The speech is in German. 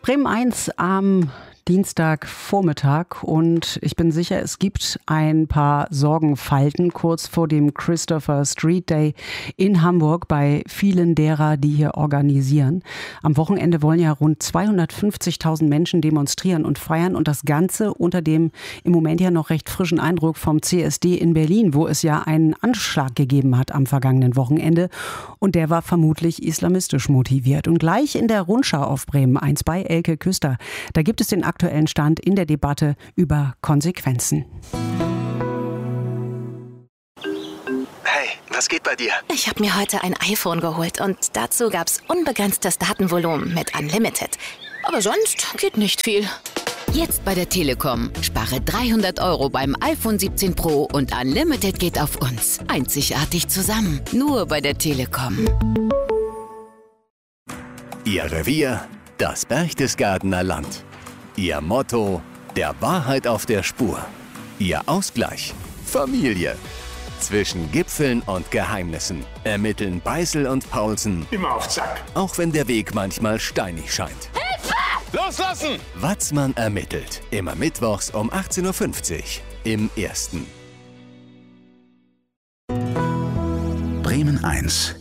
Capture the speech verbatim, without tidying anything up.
Bremen eins am Dienstagvormittag und ich bin sicher, es gibt ein paar Sorgenfalten kurz vor dem Christopher Street Day in Hamburg bei vielen derer, die hier organisieren. Am Wochenende wollen ja rund zweihundertfünfzigtausend Menschen demonstrieren und feiern und das Ganze unter dem im Moment ja noch recht frischen Eindruck vom C S D in Berlin, wo es ja einen Anschlag gegeben hat am vergangenen Wochenende und der war vermutlich islamistisch motiviert. Und gleich in der Rundschau auf Bremen eins bei Elke Küster, da gibt es den aktuellen Stand in der Debatte über Konsequenzen. Hey, was geht bei dir? Ich habe mir heute ein iPhone geholt und dazu gab's unbegrenztes Datenvolumen mit Unlimited. Aber sonst geht nicht viel. Jetzt bei der Telekom. Spare dreihundert Euro beim iPhone siebzehn Pro und Unlimited geht auf uns. Einzigartig zusammen. Nur bei der Telekom. Ihr Revier, das Berchtesgadener Land. Ihr Motto, der Wahrheit auf der Spur. Ihr Ausgleich, Familie. Zwischen Gipfeln und Geheimnissen ermitteln Beißel und Paulsen. Immer auf Zack. Auch wenn der Weg manchmal steinig scheint. Hilfe! Loslassen! Watzmann ermittelt. Immer mittwochs um achtzehn Uhr fünfzig im Ersten. Bremen eins.